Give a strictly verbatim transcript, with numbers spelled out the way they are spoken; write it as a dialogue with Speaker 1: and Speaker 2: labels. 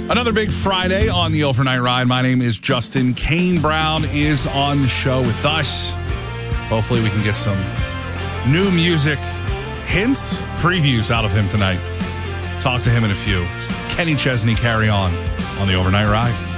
Speaker 1: Another big Friday on the Overnight Ride. My name is Justin. Kane Brown is on the show with us. Hopefully we can get some new music hints, previews out of him tonight. Talk to him in a few. It's Kenny Chesney, Carry On on the Overnight Ride.